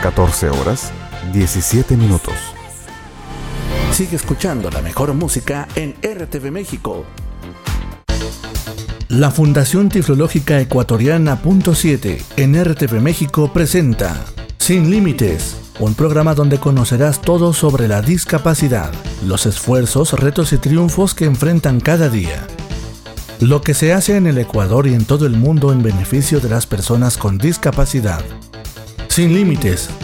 14 horas, 17 minutos. Sigue escuchando la mejor música en RTV México. La Fundación Tiflológica Ecuatoriana Punto 7 en RTV México presenta Sin Límites, un programa donde conocerás todo sobre la discapacidad, los esfuerzos, retos y triunfos que enfrentan cada día. Lo que se hace en el Ecuador y en todo el mundo en beneficio de las personas con discapacidad. Sin Límites,